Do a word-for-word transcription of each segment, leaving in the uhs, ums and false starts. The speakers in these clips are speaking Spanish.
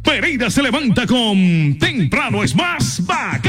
Pereira se levanta con Temprano es más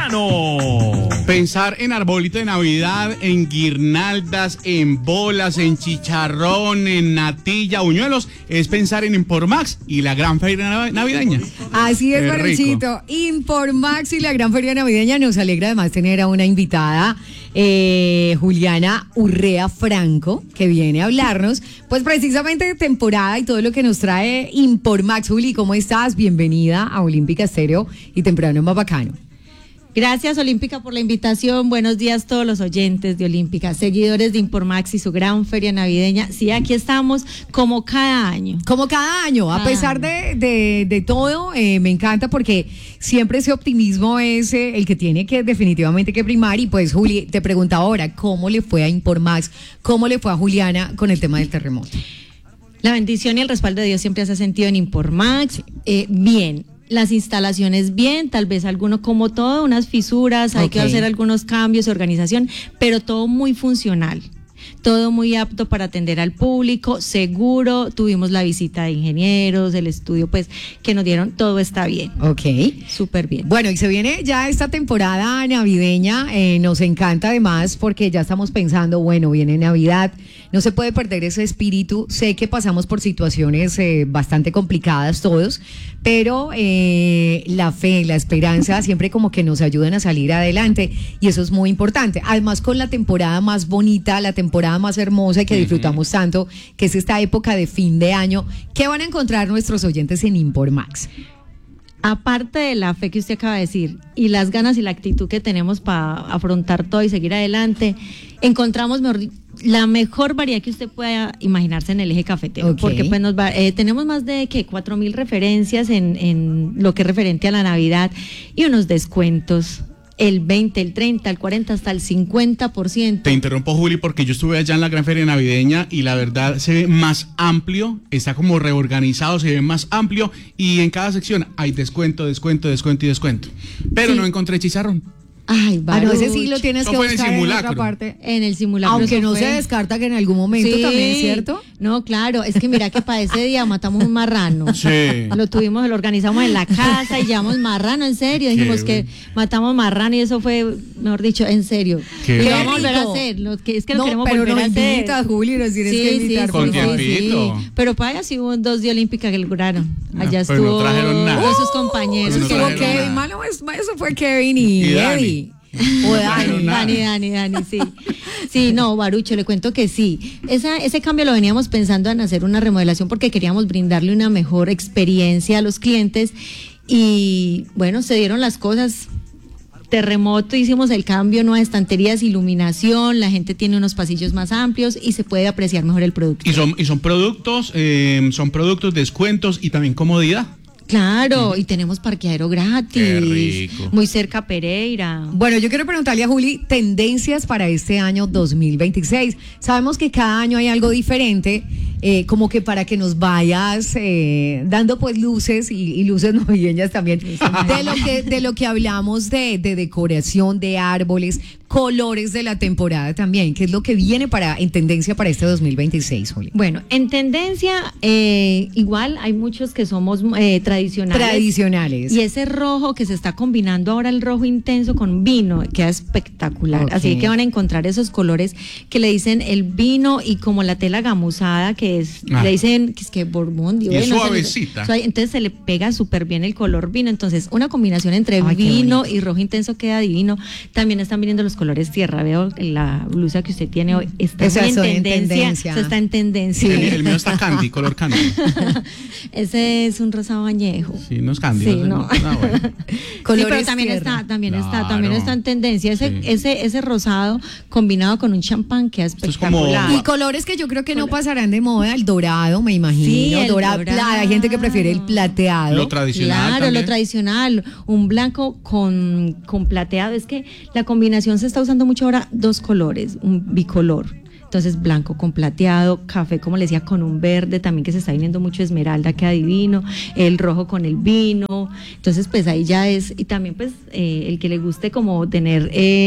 bacano. Pensar en arbolito de Navidad, en guirnaldas, en bolas, en chicharrón, en natilla, buñuelos, es pensar en Impormax y la gran feria navideña. Así es, Barrochito. Impormax y la gran feria navideña. Nos alegra además tener a una invitada, eh, Juliana Urrea Franco, que viene a hablarnos, pues precisamente de temporada y todo lo que nos trae Impormax. Juli, ¿cómo estás? Bienvenida a Olímpica Estéreo y Temprano es más bacano. Gracias, Olímpica, por la invitación. Buenos días a todos los oyentes de Olímpica, seguidores de Impormax y su gran feria navideña. Sí, aquí estamos como cada año. Como cada año, a pesar de, de, de todo, eh, me encanta porque siempre ese optimismo es eh, el que tiene que definitivamente que primar. Y pues, Juli, te preguntaba ahora, ¿cómo le fue a Impormax? ¿Cómo le fue a Juliana con el tema del terremoto? La bendición y el respaldo de Dios siempre se ha sentido en Impormax. Eh, bien. Las instalaciones bien, tal vez alguno como todo, unas fisuras, hay okay. que hacer algunos cambios, organización, pero todo muy funcional. Todo muy apto para atender al público, seguro, tuvimos la visita de ingenieros, el estudio pues que nos dieron, todo está bien. Ok. Súper bien. Bueno, y se viene ya esta temporada navideña, eh, nos encanta además porque ya estamos pensando, bueno, viene Navidad, no se puede perder ese espíritu, sé que pasamos por situaciones eh, bastante complicadas todos, pero eh, la fe, la esperanza siempre como que nos ayudan a salir adelante y eso es muy importante. Además con la temporada más bonita, la temporada más hermosa y que disfrutamos tanto, que es esta época de fin de año, ¿qué van a encontrar nuestros oyentes en Impormax? Aparte de la fe que usted acaba de decir y las ganas y la actitud que tenemos para afrontar todo y seguir adelante, encontramos mejor, la mejor variedad que usted pueda imaginarse en el eje cafetero, okay. porque pues nos va, eh, tenemos más de ¿qué? cuatro mil referencias en, en lo que es referente a la Navidad y unos descuentos. El veinte, el treinta, el cuarenta, hasta el cincuenta por ciento. Te interrumpo, Juli, porque yo estuve allá en la gran feria navideña y la verdad se ve más amplio, está como reorganizado, se ve más amplio y en cada sección hay descuento, descuento, descuento y descuento. Pero sí. no encontré chicharrón. Ay, ah, no, ese sí lo tienes Eso que fue buscar en, en otra parte. En el simulacro. Aunque no fue. se descarta que en algún momento sí. también, ¿cierto? No, claro, es que mira que para ese día matamos un marrano. Sí. Lo tuvimos, lo organizamos en la casa y llevamos marrano, en serio. Dijimos que matamos marrano y eso fue, mejor dicho, en serio. Qué lo vamos a volver a hacer. Lo, que, es que lo no, queremos pero volver no a hacer. invitas, Juli, nos tienes sí, que invitar. Sí, con sí, tiempito. sí. Pero para allá sí hubo dos de Olímpica que lograron. Allá pues estuvo no trajeron nada. todos sus compañeros. Pues no Estuvo Kevin, malo, eso fue Kevin y, y Eddie. O Dani, Dani, Dani, Dani, sí. Sí, no, Barucho, le cuento que sí. Esa, ese cambio lo veníamos pensando en hacer una remodelación porque queríamos brindarle una mejor experiencia a los clientes y bueno, se dieron las cosas. Terremoto, hicimos el cambio, nuevas estanterías, iluminación, la gente tiene unos pasillos más amplios y se puede apreciar mejor el producto. Y son, y son productos, eh, son productos, descuentos y también comodidad. Claro, y tenemos parqueadero gratis. Qué rico. Muy cerca a Pereira. Bueno, yo quiero preguntarle a Juli, tendencias para este año dos mil veintiséis. Sabemos que cada año hay algo diferente, eh, como que para que nos vayas eh, dando pues luces y, y luces navideñas también, de lo que, de lo que hablamos de, de decoración, de árboles, colores de la temporada también, ¿qué es lo que viene para en tendencia para este dos mil veintiséis, Juli? Bueno, en tendencia, eh, igual hay muchos que somos eh, tradicionales. Tradicionales. Y ese rojo que se está combinando ahora, el rojo intenso con vino, queda espectacular. Okay. Así que van a encontrar esos colores que le dicen el vino y como la tela gamuzada, que es, ah. le dicen que es que Bormondio. Y es bueno, suavecita. Se le, entonces se le pega súper bien el color vino. Entonces, una combinación entre Ay, vino y rojo intenso queda divino. También están viniendo los colores tierra. Veo la blusa que usted tiene hoy. Está Esa muy en en tendencia. tendencia. Se está en tendencia. El, el mío está candy, color candy. Ese es un rosado añejo. Sí, no es candy. Sí, no. no. no bueno. Sí, pero también tierra. está, también claro. está, también está en tendencia. Ese, sí. ese, ese rosado combinado con un champán que es espectacular. Como... Y colores que yo creo que no pasarán de moda, el dorado, me imagino. Sí, el dorado. dorado. Hay gente que prefiere el plateado. Lo tradicional. Claro, también. lo tradicional. Un blanco con, con plateado. Es que la combinación se está usando mucho ahora, dos colores, un bicolor. Entonces, blanco con plateado, café, como le decía, con un verde también que se está viniendo mucho, esmeralda, queda divino, el rojo con el vino. Entonces, pues ahí ya es, y también pues eh, el que le guste como tener eh,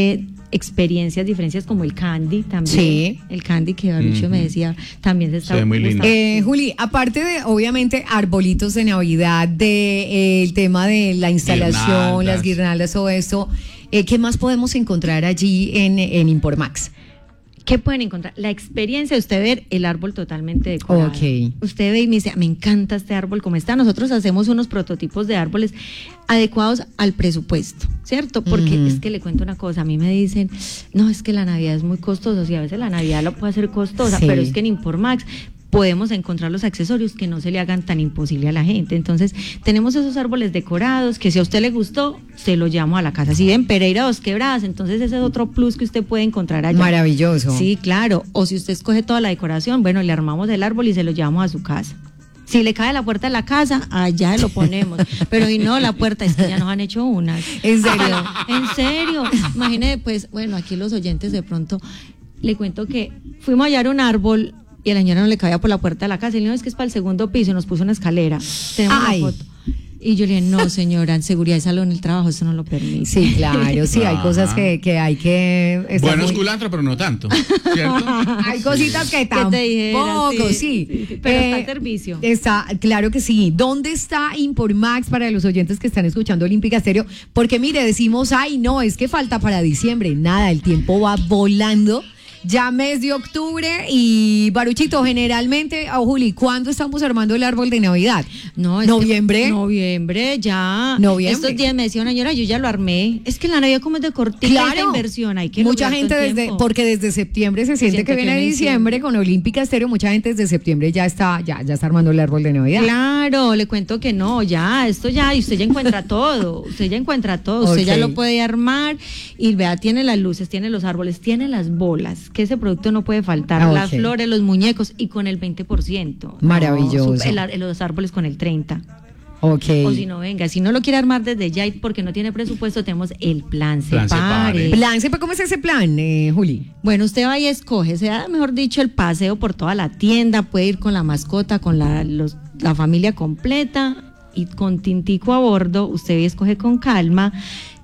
experiencias, diferencias como el candy también. Sí. El candy que Barucho Ujú. me decía, también se está... Se ve muy lindo. Eh, Juli, aparte de obviamente arbolitos de Navidad, de eh, el tema de la instalación, Guirnaldas. las guirnaldas, todo esto, eh, ¿qué más podemos encontrar allí en, en Impormax? ¿Qué pueden encontrar? La experiencia de usted ver el árbol totalmente decorado. Ok. Usted ve y me dice, me encanta este árbol como está. Nosotros hacemos unos prototipos de árboles adecuados al presupuesto, ¿cierto? Porque Ujú. es que le cuento una cosa, a mí me dicen, no, es que la Navidad es muy costosa, y a veces la Navidad lo puede hacer costosa, Sí. pero es que en Impormax podemos encontrar los accesorios que no se le hagan tan imposible a la gente. Entonces, tenemos esos árboles decorados que si a usted le gustó, se lo llamo a la casa. Si ven Pereira Dos Quebradas, entonces ese es otro plus que usted puede encontrar allá. Maravilloso. Sí, claro. O si usted escoge toda la decoración, bueno, le armamos el árbol y se lo llevamos a su casa. Si le cae la puerta de la casa, allá lo ponemos. Pero y no, la puerta, es que ya nos han hecho unas. ¿En serio? En serio. Imagínese, pues, bueno, aquí los oyentes de pronto, le cuento que fuimos a hallar un árbol y a la señora no le cabía por la puerta de la casa. Y le dijo, es que es para el segundo piso, y nos puso una escalera. Tenemos Ay. una foto. Y yo le dije, no, señora, en seguridad de salón, el trabajo, eso no lo permite. Sí, claro, sí, hay Ajá. cosas que, que hay que... estar Bueno, es muy- culantro, pero no tanto, ¿cierto? Hay cositas que ¿Qué te dijera? tampoco, Sí, sí. sí, sí, pero está Eh, al servicio. Está, claro que sí. ¿Dónde está Impormax para los oyentes que están escuchando Olímpica Estéreo? Porque mire, decimos, ay, no, es que falta para diciembre. Nada, el tiempo va volando. Ya mes de octubre y Baruchito, generalmente, oh, Juli, ¿cuándo estamos armando el árbol de Navidad? No, es que- ¿Noviembre? noviembre, ya. Noviembre. Estos días me decía una señora, yo ya lo armé. Es que la Navidad como es de cortica esta inversión, hay que mucha lograrlo en gente desde, tiempo. porque desde septiembre se siente, que viene diciembre con Olímpica Estéreo, mucha gente desde septiembre ya está, ya, ya está armando el árbol de Navidad. Claro, le cuento que no, ya, esto ya, y usted ya encuentra todo, usted ya encuentra todo, usted ya Ok. lo puede armar y vea, tiene las luces, tiene los árboles, tiene las bolas, que ese producto no puede faltar, Ah, las ok. flores, los muñecos y con el veinte por ciento. Maravilloso. No, super- el- los árboles con el treinta por ciento. Ok. O si no, venga, si no lo quiere armar desde ya y porque no tiene presupuesto, tenemos el plan Plan Separe. Separe. Plan, ¿sepa cómo es ese plan, eh, Juli? Bueno, usted va y escoge, sea mejor dicho, el paseo por toda la tienda, puede ir con la mascota, con la, los, la familia completa y con tintico a bordo, usted va y escoge con calma.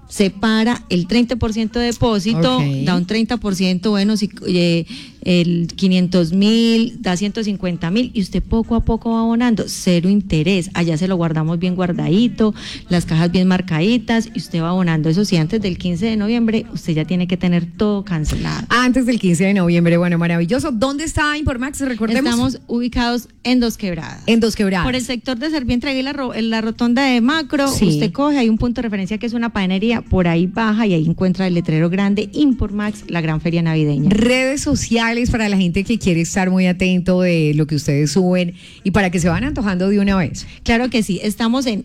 Separa el treinta por ciento de depósito, Ok. da un treinta por ciento, bueno, si eh, el quinientos mil, da ciento cincuenta mil y usted poco a poco va abonando, cero interés, allá se lo guardamos bien guardadito, las cajas bien marcaditas y usted va abonando. Eso sí, antes del quince de noviembre usted ya tiene que tener todo cancelado. Antes del quince de noviembre, bueno, maravilloso. ¿Dónde está Impormax? Recordemos. Estamos ubicados en Dos Quebradas. en Dos Quebradas. Por el sector de Servientre y la, ro- en la rotonda de Macro, Sí. usted coge, hay un punto de referencia que es una panadería, por ahí baja y ahí encuentra el letrero grande Impormax, la gran feria navideña. Redes sociales para la gente que quiere estar muy atento de lo que ustedes suben y para que se van antojando de una vez. Claro que sí, estamos en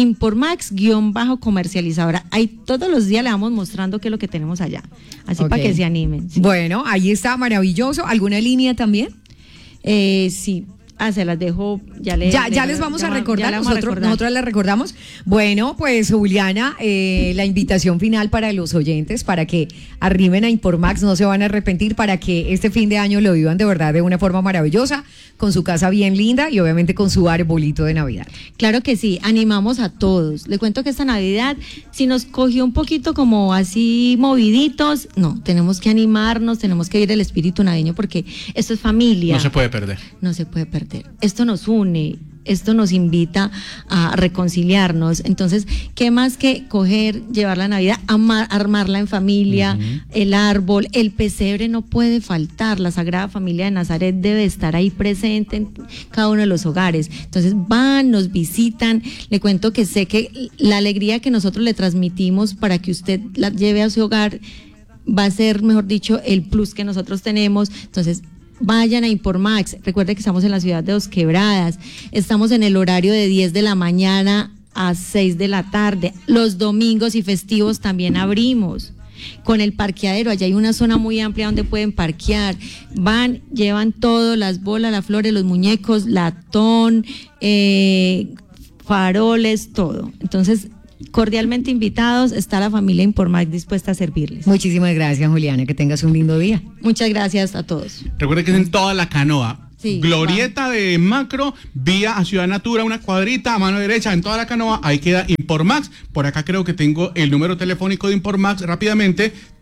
Impormax-comercializadora. Ahí todos los días le vamos mostrando qué es lo que tenemos allá. Así Ok. para que se animen. Sí. Bueno, ahí está, maravilloso. ¿Alguna línea también? Eh, sí. Ah, se las dejo, ya le, Ya, le- ya les vamos ya a va- recordar, ya le vamos a nosotros, recordar. nosotros les recordamos. Bueno, pues Juliana, eh, la invitación final para los oyentes, para que arriben a Impormax, no se van a arrepentir, para que este fin de año lo vivan de verdad de una forma maravillosa, con su casa bien linda y obviamente con su arbolito de Navidad. Claro que sí, animamos a todos. Le cuento que esta Navidad, si nos cogió un poquito como así moviditos, no, tenemos que animarnos, tenemos que ir el espíritu navideño porque esto es familia. No se puede perder. No se puede perder. Esto nos une, esto nos invita a reconciliarnos. Entonces, ¿qué más que coger, llevar la Navidad, amar, armarla en familia, Ujú. el árbol, el pesebre no puede faltar, la Sagrada Familia de Nazaret debe estar ahí presente en cada uno de los hogares. Entonces, van, nos visitan, le cuento que sé que la alegría que nosotros le transmitimos para que usted la lleve a su hogar va a ser, mejor dicho, el plus que nosotros tenemos. Entonces, vayan a Impormax. Recuerde que estamos en la ciudad de Dos Quebradas. Estamos en el horario de diez de la mañana a seis de la tarde. Los domingos y festivos también abrimos. Con el parqueadero, allá hay una zona muy amplia donde pueden parquear. Van, llevan todo, las bolas, las flores, los muñecos, latón, eh, faroles, todo. Entonces, cordialmente invitados, está la familia Impormax dispuesta a servirles. Muchísimas gracias, Juliana, que tengas un lindo día. Muchas gracias a todos. Recuerde que es en toda la canoa. Sí, Glorieta de Macro, vía a Ciudad Natura, una cuadrita a mano derecha, en toda la canoa, ahí queda Impormax. Por acá creo que tengo el número telefónico de Impormax rápidamente,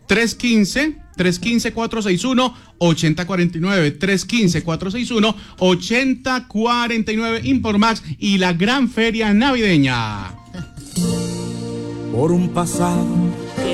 tres uno cinco, tres uno cinco, cuatro seis uno, ocho cero cuatro nueve, tres uno cinco, cuatro seis uno, ocho cero cuatro nueve, Impormax y la gran feria navideña. Por un pasado